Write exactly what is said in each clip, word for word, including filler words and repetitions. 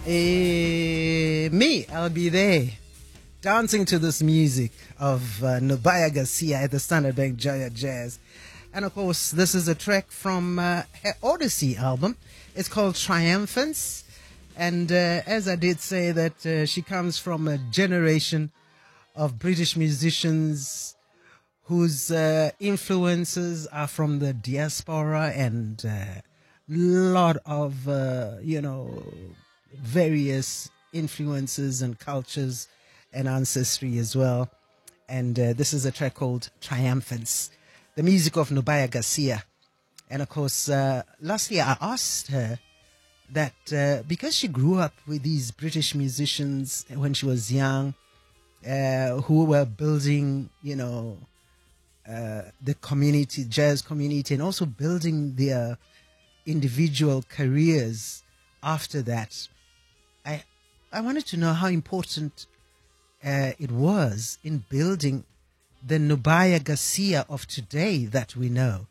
Eh, me, I'll be there, dancing to this music of uh, Nubaya Garcia at the Standard Bank Jaya Jazz. And of course, this is a track from uh, her Odyssey album. It's called Triumphance. And uh, as I did say that uh, she comes from a generation of British musicians whose uh, influences are from the diaspora and a uh, lot of, uh, you know, various influences and cultures and ancestry as well. And uh, this is a track called Triumphance, the music of Nubaya Garcia. And of course, uh, lastly, I asked her that uh, because she grew up with these British musicians when she was young, uh, who were building, you know, uh, the community, jazz community, and also building their individual careers after that, I, I wanted to know how important uh, it was in building the Nubaya Garcia of today that we know.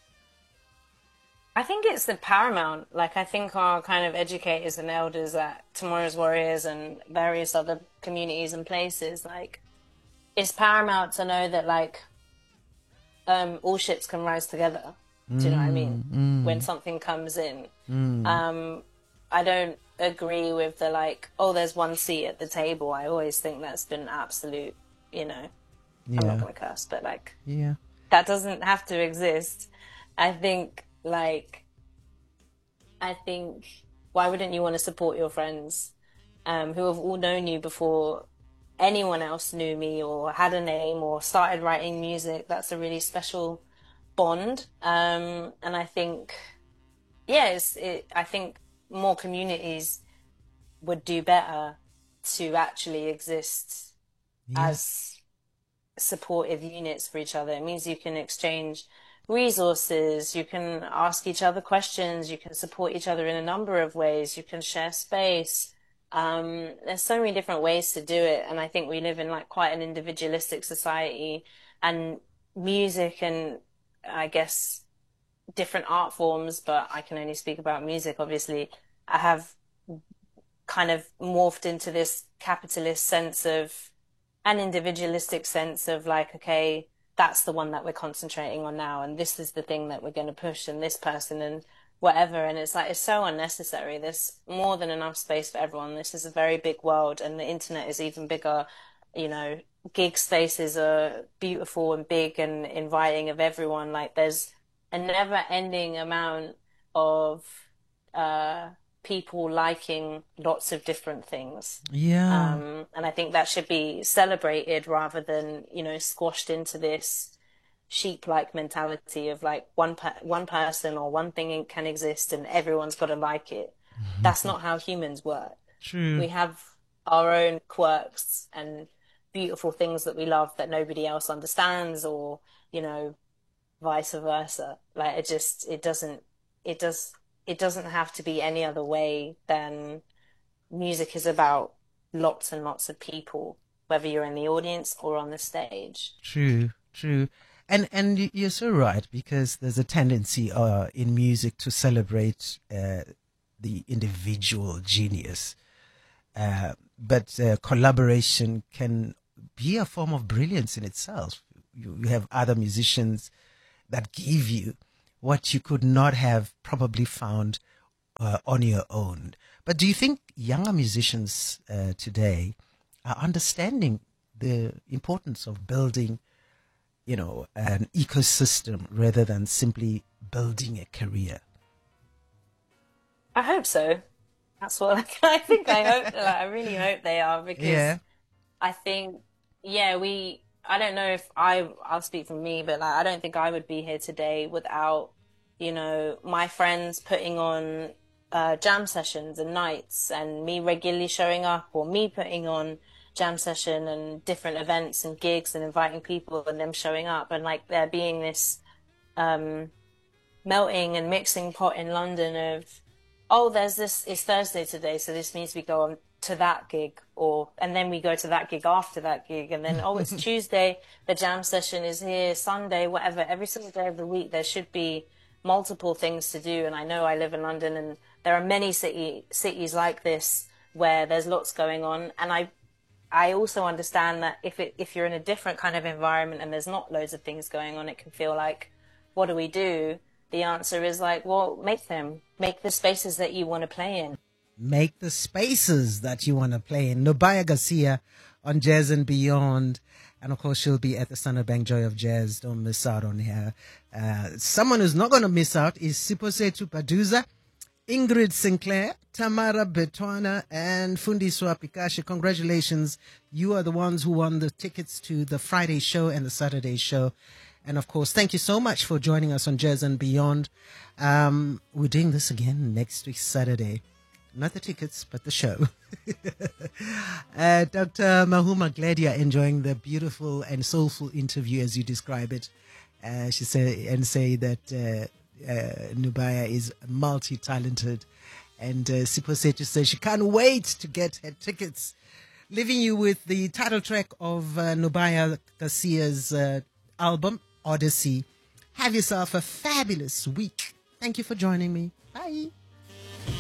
I think it's the paramount. Like, I think our kind of educators and elders at Tomorrow's Warriors and various other communities and places, like, it's paramount to know that, like, um, all ships can rise together. Do you know what I mean? Mm. When something comes in. Mm. Um, I don't agree with the, like, oh, there's one seat at the table. I always think that's been absolute, you know, Yeah. I'm not going to curse, but, like, Yeah. that doesn't have to exist. I think, like, I think, why wouldn't you want to support your friends um, who have all known you before anyone else knew me or had a name or started writing music? That's a really special bond. Um, and I think, yes, yeah, it, I think more communities would do better to actually exist Yeah. as supportive units for each other. It means you can exchange resources, you can ask each other questions, you can support each other in a number of ways, you can share space. Um, there's so many different ways to do it, and I think we live in like quite an individualistic society, and music and I guess different art forms, but I can only speak about music, obviously, I have kind of morphed into this capitalist sense of an individualistic sense of like, okay, that's the one that we're concentrating on now, and this is the thing that we're going to push, and this person and whatever. And it's like, it's so unnecessary. There's more than enough space for everyone. This is a very big world, and the internet is even bigger. You know, gig spaces are beautiful and big and inviting of everyone. Like, there's a never ending amount of uh people liking lots of different things. Yeah. Um, and I think that should be celebrated rather than, you know, squashed into this sheep-like mentality of like one per one person or one thing can exist and everyone's got to like it. Mm-hmm. That's not how humans work. True. We have our own quirks and beautiful things that we love that nobody else understands, or, you know, vice versa. Like, it just, it doesn't, it does, it doesn't have to be any other way than music is about lots and lots of people, whether you're in the audience or on the stage. True, true. And and you're so right, because there's a tendency uh, in music to celebrate uh, the individual genius. Uh, but uh, collaboration can be a form of brilliance in itself. You, you have other musicians that give you what you could not have probably found uh, on your own. But do you think younger musicians uh, today are understanding the importance of building, you know, an ecosystem rather than simply building a career? I hope so. That's what I, I think. I hope. Like, I really hope they are, because Yeah. I think, yeah, we. I don't know if I. I'll speak for me, but like, I don't think I would be here today without, you know, my friends putting on uh, jam sessions and nights, and me regularly showing up, or me putting on jam session and different events and gigs and inviting people and them showing up, and like there being this um, melting and mixing pot in London of, oh, there's this, it's Thursday today, so this means we go on to that gig, or, and then we go to that gig after that gig, and then, oh, it's Tuesday, the jam session is here, Sunday, whatever. Every single day of the week, there should be multiple things to do. And I know I live in London, and there are many city, cities like this where there's lots going on. And I I also understand that if it if you're in a different kind of environment and there's not loads of things going on, it can feel like, what do we do? The answer is like, well, make them. Make the spaces that you want to play in. Make the spaces that you want to play in. Nubaya Garcia on Jazz and Beyond. And of course, she'll be at the Standard Bank Joy of Jazz. Don't miss out on her. Uh, someone who's not going to miss out is Siposetu Paduza, Ingrid Sinclair, Tamara Betwana, and Fundiswa Pikashi. Congratulations. You are the ones who won the tickets to the Friday show and the Saturday show. And of course, thank you so much for joining us on Jazz and Beyond. Um, we're doing this again next week, Saturday. Not the tickets, but the show. uh, Doctor Mahuma, glad you're enjoying the beautiful and soulful interview as you describe it. Uh, she said and say that uh, uh, Nubaya is multi-talented. And uh, Siposetu says she can't wait to get her tickets. Leaving you with the title track of uh, Nubaya Garcia's uh, album, Odyssey. Have yourself a fabulous week. Thank you for joining me. Bye.